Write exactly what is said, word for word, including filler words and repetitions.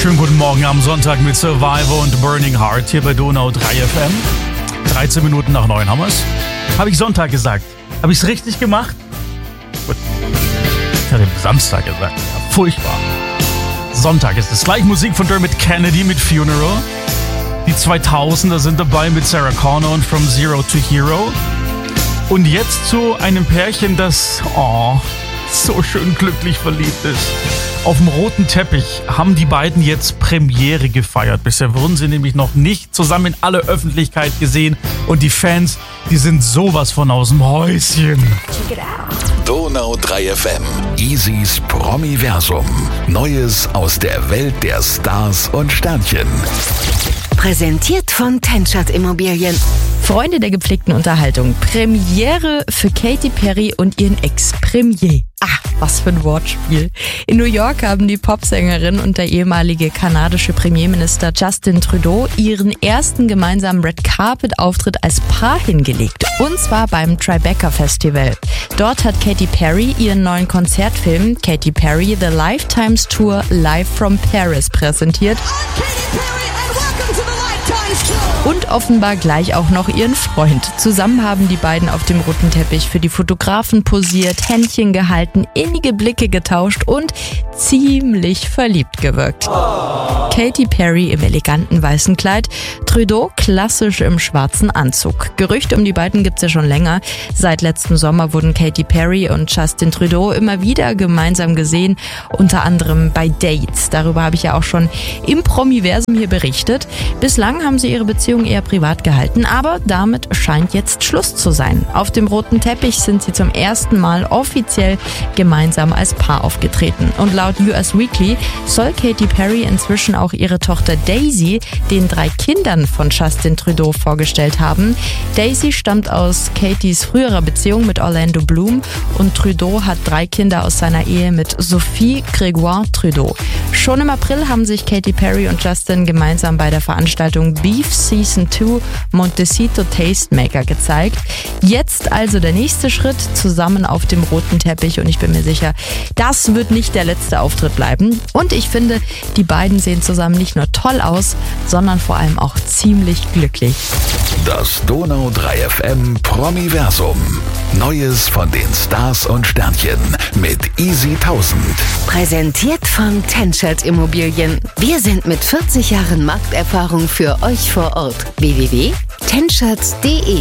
Schönen guten Morgen am Sonntag mit Survivor und Burning Heart hier bei Donau drei F M. dreizehn Minuten nach neun haben wir's. Habe ich Sonntag gesagt? Habe ich es richtig gemacht? Gut. Ich hatte Samstag gesagt. Ja, furchtbar. Sonntag ist es. Gleich Musik von Dermot Kennedy mit Funeral. Die zweitausender sind dabei mit Sarah Connor und From Zero to Hero. Und jetzt zu einem Pärchen, das oh, so schön glücklich verliebt ist. Auf dem roten Teppich haben die beiden jetzt Premiere gefeiert. Bisher wurden sie nämlich noch nicht zusammen in aller Öffentlichkeit gesehen. Und die Fans, die sind sowas von aus dem Häuschen. Donau drei F M. Easys Promiversum. Neues aus der Welt der Stars und Sternchen. Präsentiert von Tenschert Immobilien. Freunde der gepflegten Unterhaltung. Premiere für Katy Perry und ihren Ex-Premier. Ah, was für ein Wortspiel. In New York haben die Popsängerin und der ehemalige kanadische Premierminister Justin Trudeau ihren ersten gemeinsamen Red Carpet Auftritt als Paar hingelegt. Und zwar beim Tribeca Festival. Dort hat Katy Perry ihren neuen Konzertfilm Katy Perry The Lifetimes Tour Live from Paris präsentiert. Und offenbar gleich auch noch ihren Freund. Zusammen haben die beiden auf dem roten Teppich für die Fotografen posiert, Händchen gehalten, innige Blicke getauscht und ziemlich verliebt gewirkt. Oh. Katy Perry im eleganten weißen Kleid, Trudeau klassisch im schwarzen Anzug. Gerüchte um die beiden gibt's ja schon länger. Seit letztem Sommer wurden Katy Perry und Justin Trudeau immer wieder gemeinsam gesehen, unter anderem bei Dates. Darüber habe ich ja auch schon im Promiversum hier berichtet. Bislang haben sie ihre Beziehung eher privat gehalten, aber damit scheint jetzt Schluss zu sein. Auf dem roten Teppich sind sie zum ersten Mal offiziell gemeinsam als Paar aufgetreten. Und laut U S Weekly soll Katy Perry inzwischen auch ihre Tochter Daisy den drei Kindern von Justin Trudeau vorgestellt haben. Daisy stammt aus Katys früherer Beziehung mit Orlando Bloom und Trudeau hat drei Kinder aus seiner Ehe mit Sophie Grégoire Trudeau. Schon im April haben sich Katy Perry und Justin gemeinsam bei der Veranstaltung Beef Season zwei Montecito Tastemaker gezeigt. Jetzt also der nächste Schritt, zusammen auf dem roten Teppich, und ich bin mir sicher, das wird nicht der letzte Auftritt bleiben. Und ich finde, die beiden sehen zusammen nicht nur toll aus, sondern vor allem auch ziemlich glücklich. Das Donau drei F M Promiversum. Neues von den Stars und Sternchen mit Easy tausend. Präsentiert von Tenschert Immobilien. Wir sind mit vierzig Jahren Markterfahrung für euch vor Ort. w w w punkt tenschert punkt de